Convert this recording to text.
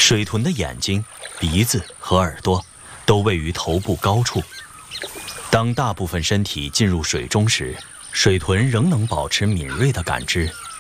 水豚的眼睛、鼻子和耳朵都位于头部高处。当大部分身体进入水中时，水豚仍能保持敏锐的感知，